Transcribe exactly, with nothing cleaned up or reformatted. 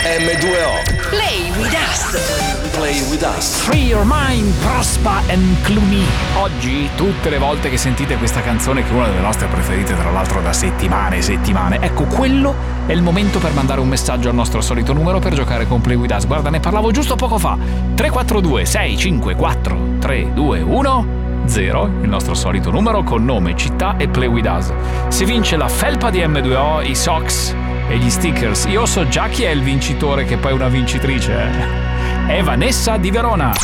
M due O. Play with us. Play with us. Free Your Mind, Prospa and Clooney. Oggi, tutte le volte che sentite questa canzone, che è una delle nostre preferite tra l'altro da settimane e settimane, ecco, quello è il momento per mandare un messaggio al nostro solito numero per giocare con Play with us. Guarda, ne parlavo giusto poco fa. tre quattro due sei cinque quattro tre due uno zero, il nostro solito numero con nome, città e Play with us. Si vince la felpa di M due O, i socks e gli stickers. Io so già chi è il vincitore, che poi è una vincitrice, eh? È Vanessa di Verona.